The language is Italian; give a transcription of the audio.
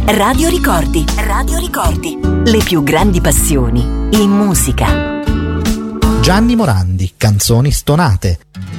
Radio Ricordi. Radio Ricordi. Le più grandi passioni in musica. Gianni Morandi, canzoni stonate.